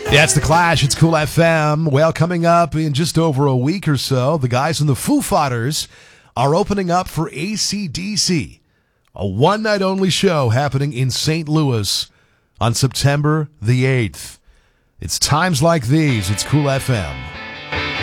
Yeah, it's The Clash. It's Cool FM. Well, coming up in just over a week or so, the guys in the Foo Fighters are opening up for AC/DC, a one-night-only show happening in St. Louis on September the 8th. It's times like these. It's Cool FM.